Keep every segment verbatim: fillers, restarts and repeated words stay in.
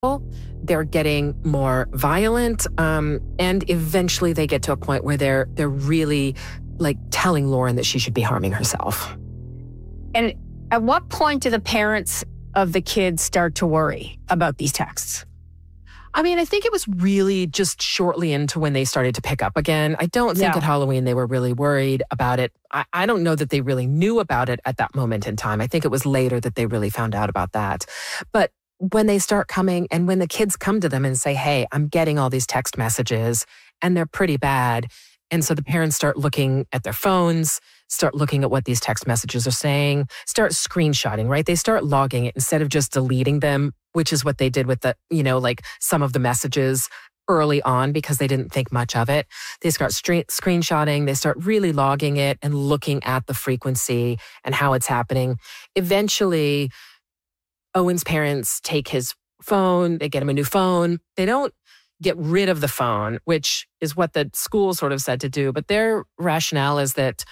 They're getting more violent, um, and eventually they get to a point where they're they're really like telling Lauren that she should be harming herself. And at what point do the parents of the kids start to worry about these texts? I mean, I think it was really just shortly into when they started to pick up again. I don't think Yeah. at Halloween they were really worried about it. I, I don't know that they really knew about it at that moment in time. I think it was later that they really found out about that. But when they start coming and when the kids come to them and say, hey, I'm getting all these text messages and they're pretty bad. And so the parents start looking at their phones, start looking at what these text messages are saying, start screenshotting, right? They start logging it instead of just deleting them, which is what they did with the, you know, like some of the messages early on because they didn't think much of it. They start stre- screenshotting, they start really logging it and looking at the frequency and how it's happening. Eventually, Owen's parents take his phone, they get him a new phone. They don't get rid of the phone, which is what the school sort of said to do. But their rationale is that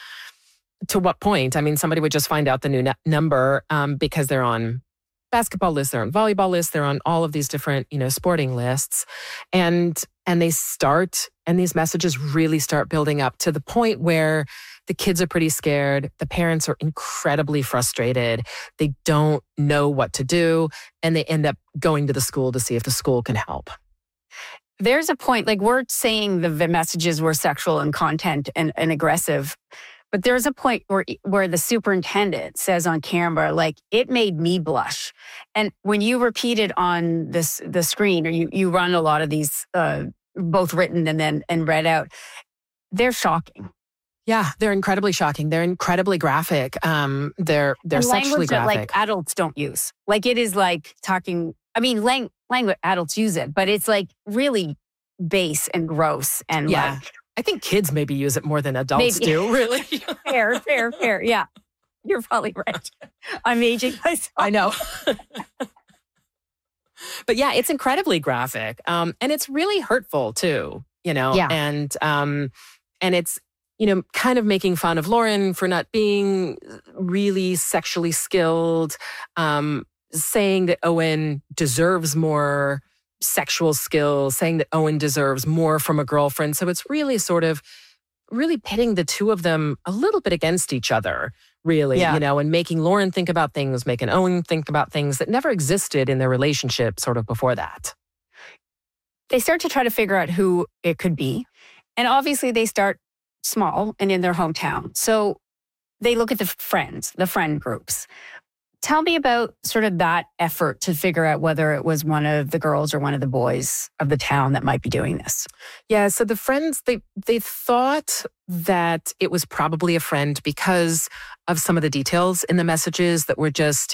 to what point? I mean, somebody would just find out the new n- number um, because they're on basketball lists, they're on volleyball lists, they're on all of these different, you know, sporting lists. And and they start, and these messages really start building up to the point where the kids are pretty scared. The parents are incredibly frustrated. They don't know what to do. And they end up going to the school to see if the school can help. There's a point, like we're saying the, the messages were sexual in content and, and aggressive, but there's a point where where the superintendent says on camera, like, it made me blush. And when you repeat it on this the screen, or you, you run a lot of these, uh, both written and then and read out, they're shocking. Yeah, they're incredibly shocking. They're incredibly graphic. Um, they're they're And sexually language that, graphic. like, adults don't use. Like, it is like talking, I mean, lang- language, adults use it, but it's like really base and gross and Yeah. like, I think kids maybe use it more than adults Maybe. do, really. fair, fair, fair. Yeah, you're probably right. I'm aging myself. I know. But yeah, it's incredibly graphic. Um, and it's really hurtful too, you know, Yeah. and, um, and it's, you know, kind of making fun of Lauren for not being really sexually skilled, um, saying that Owen deserves more sexual skills, saying that Owen deserves more from a girlfriend. So it's really sort of really pitting the two of them a little bit against each other, really, Yeah. you know, and making Lauren think about things, making Owen think about things that never existed in their relationship sort of before that. They start to try to figure out who it could be. And obviously they start small and in their hometown. So they look at the friends, the friend groups. Tell me about sort of that effort to figure out whether it was one of the girls or one of the boys of the town that might be doing this. Yeah, so the friends, they they thought that it was probably a friend because of some of the details in the messages that were just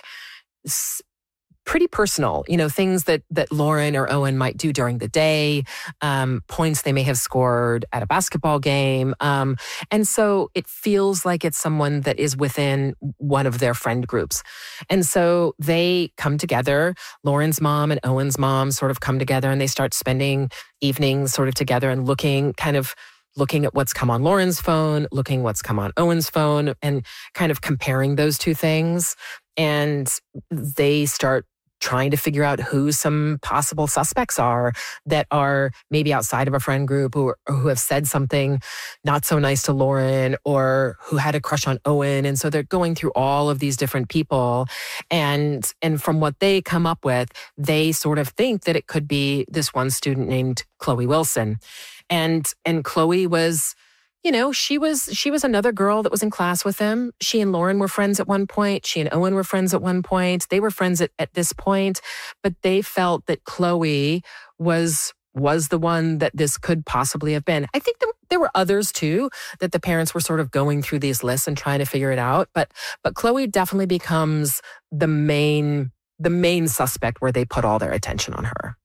s- pretty personal, you know, things that that Lauren or Owen might do during the day, um, points they may have scored at a basketball game. Um, and so it feels like it's someone that is within one of their friend groups. And so they come together, Lauren's mom and Owen's mom sort of come together and they start spending evenings sort of together and looking kind of looking at what's come on Lauren's phone, looking what's come on Owen's phone, and kind of comparing those two things. And they start trying to figure out who some possible suspects are that are maybe outside of a friend group or, or who have said something not so nice to Lauren or who had a crush on Owen. And so they're going through all of these different people. And, and from what they come up with, they sort of think that it could be this one student named Chloe Wilson. And, and Chloe was, you know, she was she was another girl that was in class with them. She and Lauren were friends at one point. She and Owen were friends at one point. They were friends at, at this point, but they felt that Chloe was was the one that this could possibly have been. I think there, there were others too, that the parents were sort of going through these lists and trying to figure it out. But but Chloe definitely becomes the main the main suspect where they put all their attention on her.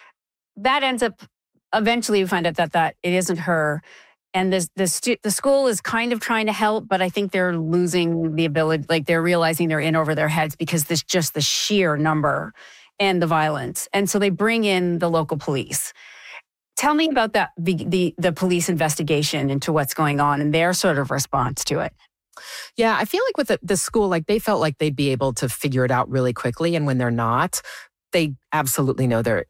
That ends up, eventually you find out that, that it isn't her. And this, the, stu- the school is kind of trying to help, but I think they're losing the ability, like they're realizing they're in over their heads because there's just the sheer number and the violence. And so they bring in the local police. Tell me about that, the, the, the police investigation into what's going on and their sort of response to it. Yeah, I feel like with the, the school, like they felt like they'd be able to figure it out really quickly. And when they're not, they absolutely know they're